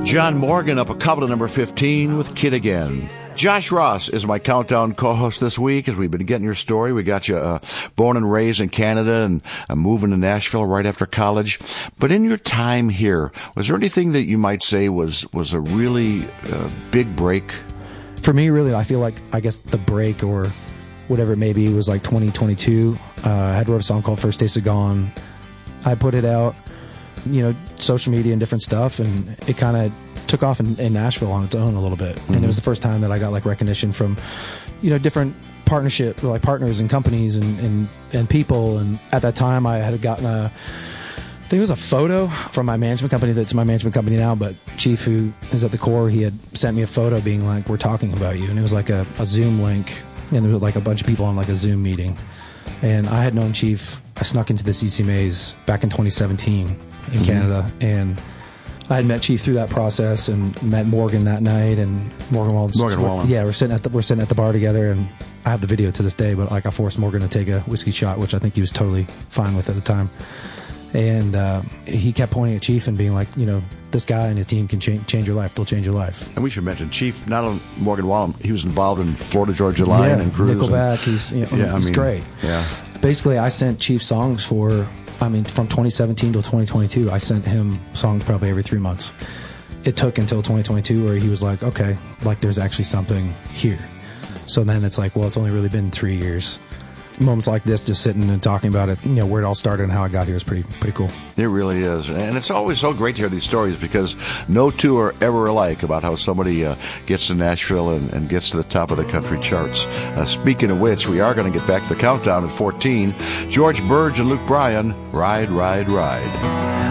John Morgan up a couple to number 15 with Kid Again. Josh Ross is my countdown co-host this week as we've been getting your story. We got you born and raised in Canada and moving to Nashville right after college. But in your time here, was there anything that you might say was a really big break? For me, really, I feel like, I guess, the break or whatever it may be was like 2022. I had wrote a song called First Taste of Gone. I put it out, social media and different stuff, and it kind of took off in Nashville on its own a little bit. Mm-hmm. And it was the first time that I got like recognition from, different partners and companies and people. And at that time I had gotten I think it was a photo from my management company that's my management company now, but Chief, who is at the core, he had sent me a photo being like, we're talking about you. And it was like a Zoom link, and there was like a bunch of people on like a Zoom meeting. And I had known Chief, I snuck into the CCMAs back in 2017 in Canada, and I had met Chief through that process and met Morgan that night, and Morgan Wallen. Yeah, we're sitting at the bar together, and I have the video to this day, but like I forced Morgan to take a whiskey shot, which I think he was totally fine with at the time. And he kept pointing at Chief and being like, this guy and his team can change your life. They'll change your life. And we should mention Chief, not only Morgan Wallen, he was involved in Florida Georgia Line and Cruise. Nickelback. He's great. Yeah. Basically, I sent Chief songs from 2017 till 2022. I sent him songs probably every 3 months. It took until 2022 where he was like, okay, like there's actually something here. So then it's like, well, it's only really been 3 years. Moments like this, just sitting and talking about it, where it all started and how I got here is pretty cool. It really is. And it's always so great to hear these stories because no two are ever alike about how somebody gets to Nashville and gets to the top of the country charts. Speaking of which, we are going to get back to the countdown at 14. George Burge and Luke Bryan, Ride, Ride, Ride.